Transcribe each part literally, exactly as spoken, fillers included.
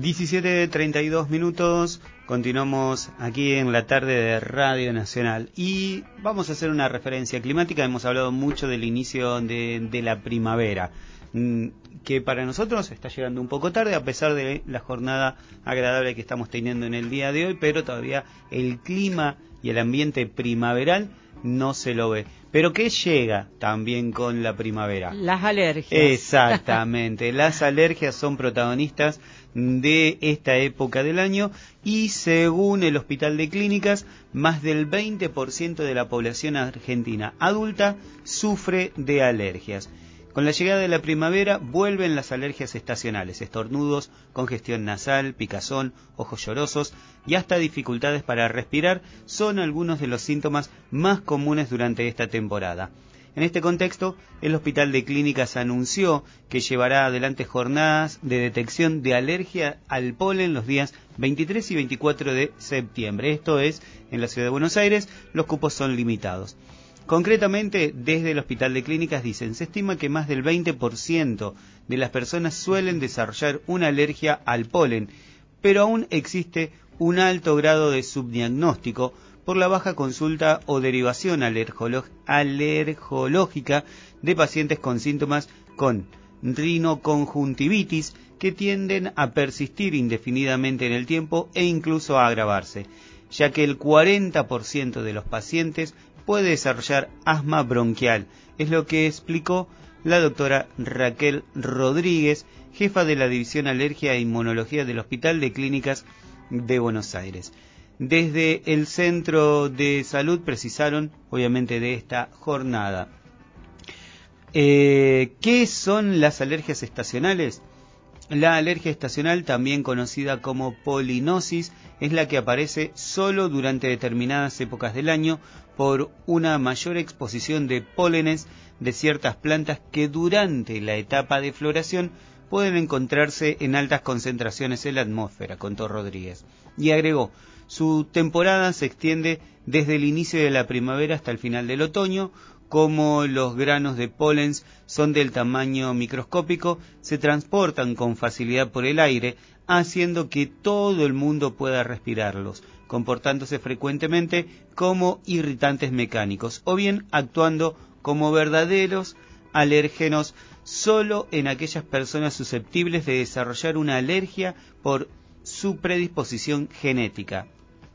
diecisiete treinta y dos minutos, continuamos aquí en la tarde de Radio Nacional y vamos a hacer una referencia climática. Hemos hablado mucho del inicio de, de la primavera, que para nosotros está llegando un poco tarde a pesar de la jornada agradable que estamos teniendo en el día de hoy, pero todavía el clima y el ambiente primaveral no se lo ve. Pero ¿qué llega también con la primavera? Las alergias. Exactamente, las alergias son protagonistas de esta época del año y según el Hospital de Clínicas, más del veinte por ciento de la población argentina adulta sufre de alergias. Con la llegada de la primavera vuelven las alergias estacionales, estornudos, congestión nasal, picazón, ojos llorosos y hasta dificultades para respirar son algunos de los síntomas más comunes durante esta temporada. En este contexto, el Hospital de Clínicas anunció que llevará adelante jornadas de detección de alergia al polen los días veintitrés y veinticuatro de septiembre. Esto es, en la Ciudad de Buenos Aires, los cupos son limitados. Concretamente, desde el Hospital de Clínicas dicen, se estima que más del veinte por ciento de las personas suelen desarrollar una alergia al polen, pero aún existe un alto grado de subdiagnóstico por la baja consulta o derivación alergológica de pacientes con síntomas con rinoconjuntivitis que tienden a persistir indefinidamente en el tiempo e incluso a agravarse, ya que el cuarenta por ciento de los pacientes puede desarrollar asma bronquial, es lo que explicó la doctora Raquel Rodríguez, jefa de la División Alergia e Inmunología del Hospital de Clínicas de Buenos Aires. Desde el Centro de Salud precisaron, obviamente, de esta jornada. Eh, ¿Qué son las alergias estacionales? La alergia estacional, también conocida como polinosis, es la que aparece solo durante determinadas épocas del año por una mayor exposición de pólenes de ciertas plantas que durante la etapa de floración pueden encontrarse en altas concentraciones en la atmósfera, contó Rodríguez. Y agregó, su temporada se extiende desde el inicio de la primavera hasta el final del otoño. Como los granos de polen son del tamaño microscópico, se transportan con facilidad por el aire, haciendo que todo el mundo pueda respirarlos, comportándose frecuentemente como irritantes mecánicos, o bien actuando como verdaderos alérgenos solo en aquellas personas susceptibles de desarrollar una alergia por su predisposición genética.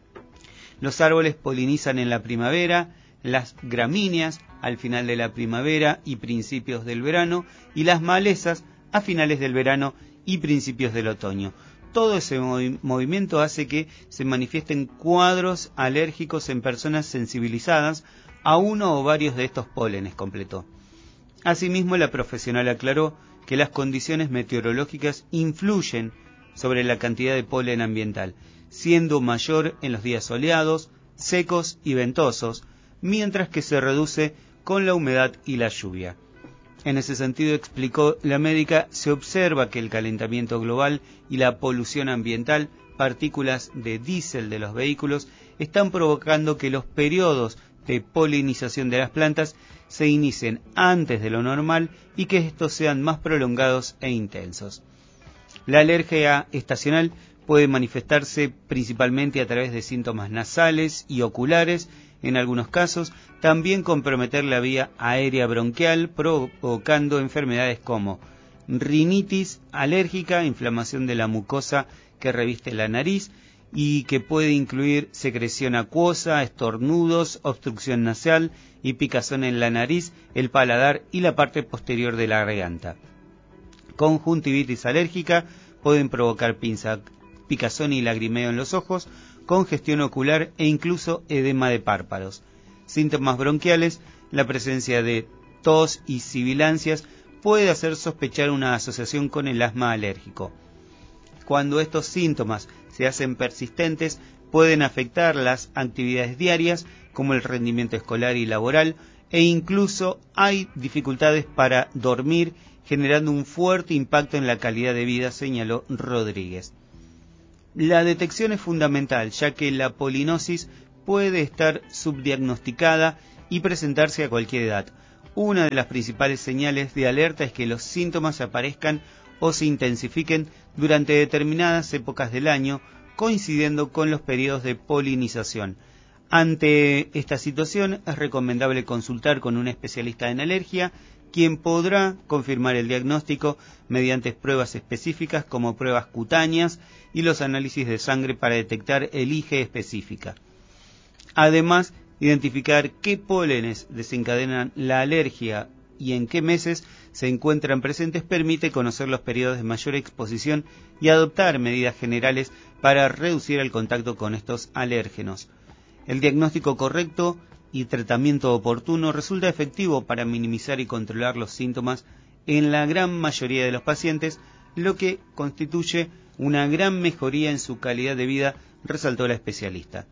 Los árboles polinizan en la primavera, las gramíneas al final de la primavera y principios del verano, y las malezas a finales del verano y principios del otoño. Todo ese movi- movimiento hace que se manifiesten cuadros alérgicos en personas sensibilizadas a uno o varios de estos pólenes, completó. Asimismo, la profesional aclaró que las condiciones meteorológicas influyen sobre la cantidad de polen ambiental, siendo mayor en los días soleados, secos y ventosos, mientras que se reduce con la humedad y la lluvia. En ese sentido, explicó la médica, se observa que el calentamiento global y la polución ambiental, partículas de diésel de los vehículos, están provocando que los periodos de polinización de las plantas se inicien antes de lo normal y que estos sean más prolongados e intensos. La alergia estacional puede manifestarse principalmente a través de síntomas nasales y oculares, en algunos casos, también comprometer la vía aérea bronquial, provocando enfermedades como rinitis alérgica, inflamación de la mucosa que reviste la nariz y que puede incluir secreción acuosa, estornudos, obstrucción nasal y picazón en la nariz, el paladar y la parte posterior de la garganta. Conjuntivitis alérgica pueden provocar pinza, picazón y lagrimeo en los ojos, congestión ocular e incluso edema de párpados. Síntomas bronquiales, la presencia de tos y sibilancias puede hacer sospechar una asociación con el asma alérgico. Cuando estos síntomas se hacen persistentes, pueden afectar las actividades diarias, como el rendimiento escolar y laboral, e incluso hay dificultades para dormir, generando un fuerte impacto en la calidad de vida, señaló Rodríguez. La detección es fundamental, ya que la polinosis puede estar subdiagnosticada y presentarse a cualquier edad. Una de las principales señales de alerta es que los síntomas aparezcan o se intensifiquen durante determinadas épocas del año, coincidiendo con los periodos de polinización. Ante esta situación es recomendable consultar con un especialista en alergia, quien podrá confirmar el diagnóstico mediante pruebas específicas como pruebas cutáneas y los análisis de sangre para detectar el I G E específica. Además, identificar qué pólenes desencadenan la alergia y en qué meses se encuentran presentes permite conocer los periodos de mayor exposición y adoptar medidas generales para reducir el contacto con estos alérgenos. El diagnóstico correcto y tratamiento oportuno resulta efectivo para minimizar y controlar los síntomas en la gran mayoría de los pacientes, lo que constituye una gran mejoría en su calidad de vida, resaltó la especialista.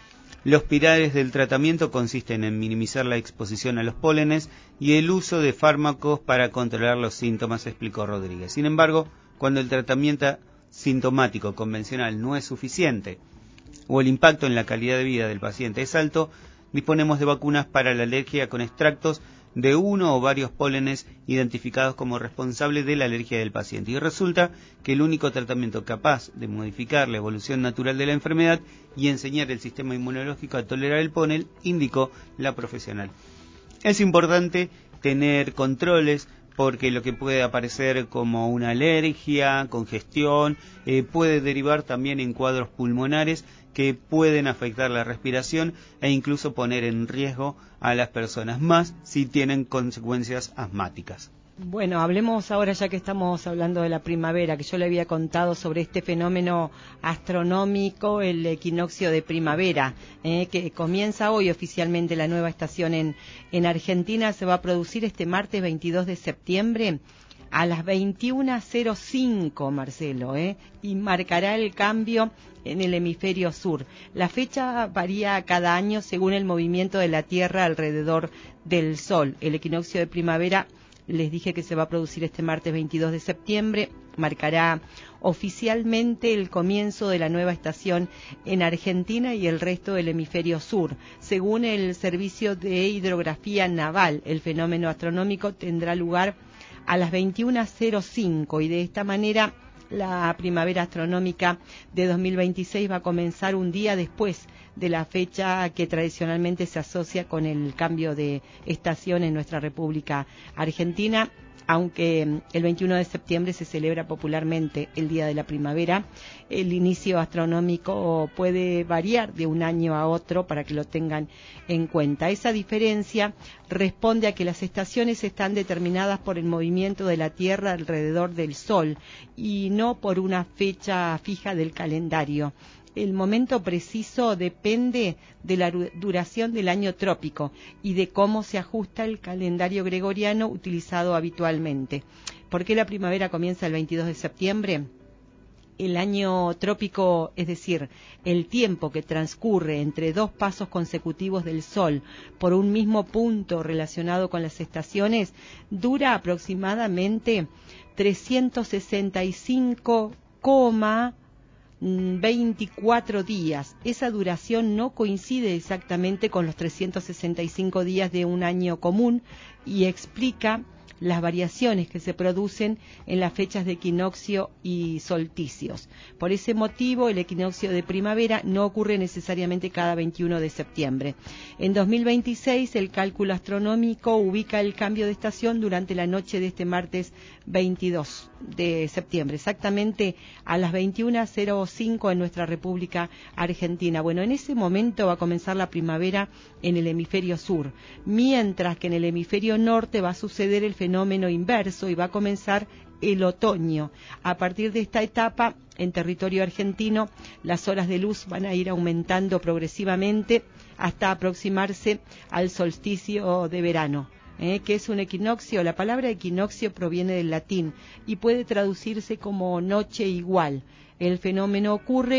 Los pilares del tratamiento consisten en minimizar la exposición a los pólenes y el uso de fármacos para controlar los síntomas, explicó Rodríguez. Sin embargo, cuando el tratamiento sintomático convencional no es suficiente o el impacto en la calidad de vida del paciente es alto, disponemos de vacunas para la alergia con extractos de uno o varios pólenes identificados como responsables de la alergia del paciente. Y resulta que el único tratamiento capaz de modificar la evolución natural de la enfermedad y enseñar al sistema inmunológico a tolerar el polen, indicó la profesional. Es importante tener controles porque lo que puede aparecer como una alergia, congestión, eh, puede derivar también en cuadros pulmonares que pueden afectar la respiración e incluso poner en riesgo a las personas, más si tienen consecuencias asmáticas. Bueno, hablemos ahora, ya que estamos hablando de la primavera, que yo le había contado sobre este fenómeno astronómico, el equinoccio de primavera, eh, que comienza hoy oficialmente la nueva estación en, en Argentina. Se va a producir este martes veintidós de septiembre a las veintiuna cero cinco, Marcelo, eh, y marcará el cambio en el hemisferio sur. La fecha varía cada año según el movimiento de la Tierra alrededor del Sol. El equinoccio de primavera, les dije que se va a producir este martes veintidós de septiembre, marcará oficialmente el comienzo de la nueva estación en Argentina y el resto del hemisferio sur. Según el Servicio de Hidrografía Naval, el fenómeno astronómico tendrá lugar a las veintiuna cero cinco y de esta manera la primavera astronómica de dos mil veintiséis va a comenzar un día después de la fecha que tradicionalmente se asocia con el cambio de estación en nuestra República Argentina. Aunque el veintiuno de septiembre se celebra popularmente el Día de la Primavera, el inicio astronómico puede variar de un año a otro para que lo tengan en cuenta. Esa diferencia responde a que las estaciones están determinadas por el movimiento de la Tierra alrededor del Sol y no por una fecha fija del calendario. El momento preciso depende de la duración del año trópico y de cómo se ajusta el calendario gregoriano utilizado habitualmente. ¿Por qué la primavera comienza el veintidós de septiembre? El año trópico, es decir, el tiempo que transcurre entre dos pasos consecutivos del Sol por un mismo punto relacionado con las estaciones, dura aproximadamente trescientos sesenta y cinco coma veinticuatro días. Esa duración no coincide exactamente con los trescientos sesenta y cinco días de un año común y explica las variaciones que se producen en las fechas de equinoccio y solsticios. Por ese motivo, el equinoccio de primavera no ocurre necesariamente cada veintiuno de septiembre. En dos mil veintiséis, el cálculo astronómico ubica el cambio de estación durante la noche de este martes veintidós de septiembre, exactamente a las veintiuna cero cinco en nuestra República Argentina. Bueno, en ese momento va a comenzar la primavera en el hemisferio sur, mientras que en el hemisferio norte va a suceder el fenómeno inverso y va a comenzar el otoño. A partir de esta etapa, en territorio argentino, las horas de luz van a ir aumentando progresivamente hasta aproximarse al solsticio de verano. ¿Eh? ¿Qué es un equinoccio? La palabra equinoccio proviene del latín y puede traducirse como noche igual. El fenómeno ocurre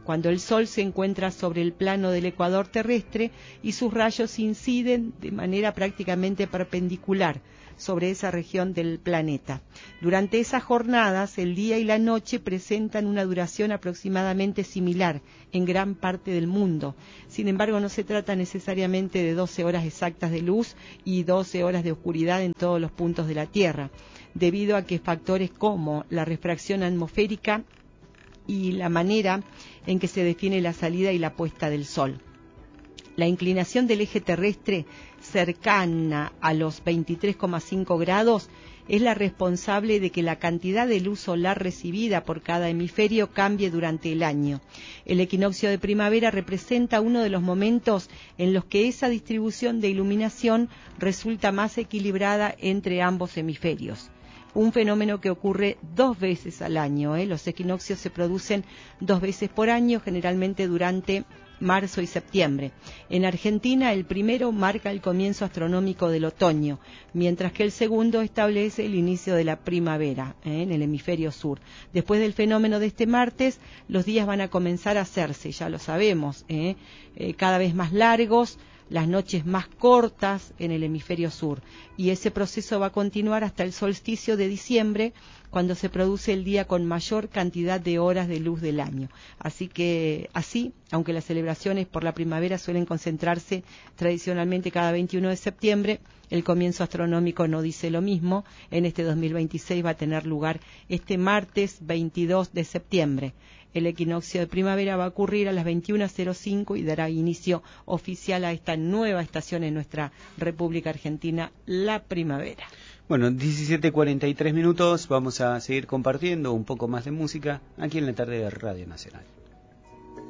cuando el Sol se encuentra sobre el plano del ecuador terrestre y sus rayos inciden de manera prácticamente perpendicular sobre esa región del planeta. Durante esas jornadas, el día y la noche presentan una duración aproximadamente similar en gran parte del mundo. Sin embargo, no se trata necesariamente de doce horas exactas de luz y doce horas de oscuridad en todos los puntos de la Tierra, debido a que factores como la refracción atmosférica y la manera en que se define la salida y la puesta del Sol. La inclinación del eje terrestre cercana a los veintitrés coma cinco grados es la responsable de que la cantidad de luz solar recibida por cada hemisferio cambie durante el año. El equinoccio de primavera representa uno de los momentos en los que esa distribución de iluminación resulta más equilibrada entre ambos hemisferios. Un fenómeno que ocurre dos veces al año, ¿eh? Los equinoccios se producen dos veces por año, generalmente durante marzo y septiembre. En Argentina, el primero marca el comienzo astronómico del otoño, mientras que el segundo establece el inicio de la primavera, ¿eh? en el hemisferio sur. Después del fenómeno de este martes, los días van a comenzar a hacerse, ya lo sabemos, ¿eh? Eh, cada vez más largos, las noches más cortas en el hemisferio sur, y ese proceso va a continuar hasta el solsticio de diciembre, cuando se produce el día con mayor cantidad de horas de luz del año. Así que así, aunque las celebraciones por la primavera suelen concentrarse tradicionalmente cada veintiuno de septiembre, el comienzo astronómico no dice lo mismo. En este dos mil veintiséis va a tener lugar este martes veintidós de septiembre. El equinoccio de primavera va a ocurrir a las veintiuna cero cinco y dará inicio oficial a esta nueva estación en nuestra República Argentina, la primavera. Bueno, diecisiete cuarenta y tres minutos, vamos a seguir compartiendo un poco más de música aquí en la tarde de Radio Nacional.